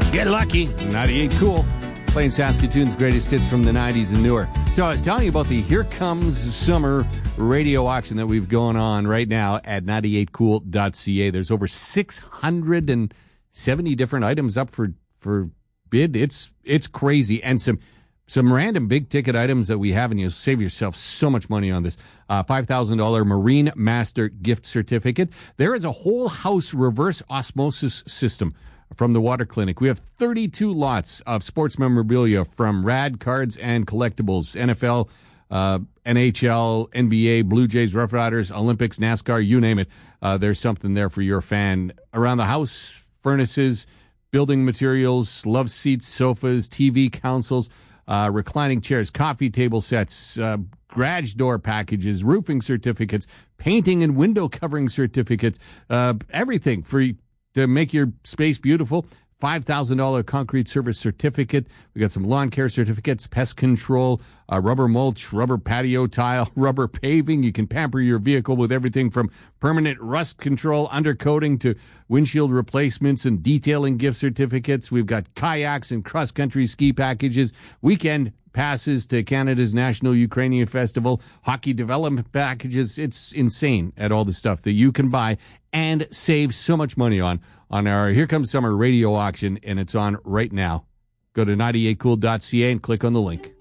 Get lucky. 98 Cool. Playing Saskatoon's greatest hits from the 90s and newer. So I was telling you about the Here Comes Summer radio auction that we've going on right now at 98cool.ca. There's over 670 different items up for bid. It's crazy. And some random big ticket items that we have, and you'll save yourself so much money on this. $5,000 Marine Master gift certificate. There is a whole house reverse osmosis system from the Water Clinic. We have 32 lots of sports memorabilia from Rad Cards and Collectibles, NFL, NHL, NBA, Blue Jays, Rough Riders, Olympics, NASCAR, you name it. There's something there for your fan. Around the house, furnaces, building materials, love seats, sofas, TV consoles, reclining chairs, coffee table sets, garage door packages, roofing certificates, painting and window covering certificates, everything to make your space beautiful. $5,000 concrete service certificate. We got some lawn care certificates, pest control, rubber mulch, rubber patio tile, rubber paving. You can pamper your vehicle with everything from permanent rust control, undercoating to windshield replacements and detailing gift certificates. We've got kayaks and cross-country ski packages, weekend passes to Canada's National Ukrainian Festival, hockey development packages. It's insane at all the stuff that you can buy and save so much money on our Here Comes Summer radio auction, and it's on right now. Go to 98cool.ca and click on the link.